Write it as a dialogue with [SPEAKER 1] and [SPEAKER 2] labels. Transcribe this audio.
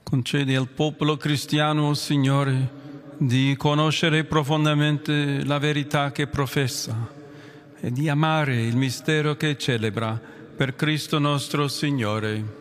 [SPEAKER 1] Concedi al popolo cristiano, Signore, di conoscere profondamente la verità che professa e di amare il mistero che celebra per Cristo nostro Signore.